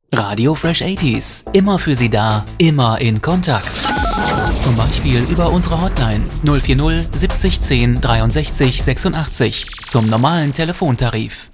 Radio Fresh 80s, immer für Sie da, immer in Kontakt. Zum Beispiel über unsere Hotline 040 70 10 63 86 zum normalen Telefontarif.